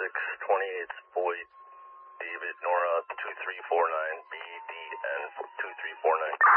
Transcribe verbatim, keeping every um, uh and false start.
six twenty-eight, Boyd, David, Nora, two three four nine, B D N two three four nine.